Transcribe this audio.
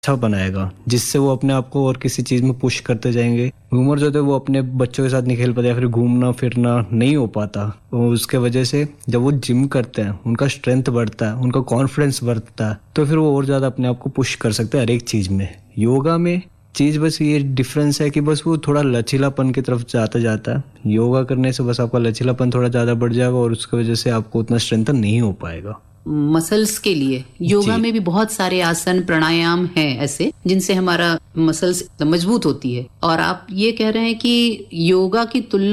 अच्छा बनाएगा, जिससे वो अपने आप को और किसी चीज में पुश करते जाएंगे। ह्यूमर जो है वो अपने बच्चों के साथ नहीं खेल पाते या फिर घूमना फिरना नहीं हो पाता, तो उसके वजह से जब वो जिम करते हैं उनका स्ट्रेंथ बढ़ता है, उनका कॉन्फिडेंस बढ़ता है, तो फिर वो और ज्यादा अपने आप को पुश कर सकते हैं हर एक चीज में। योगा में चीज बस ये डिफरेंस है कि बस वो थोड़ा लचीलापन की तरफ जाता है। योगा करने से बस आपका लचीलापन थोड़ा ज्यादा बढ़ जाएगा और उसकी वजह से आपको उतना स्ट्रेंथन नहीं हो पाएगा। मसल्स के लिए योगा में भी बहुत सारे आसन प्राणायाम हैं ऐसे जिनसे हमारा मसल्स मजबूत होती है, और आप ये कह रहे हैं कि योगा की तुलना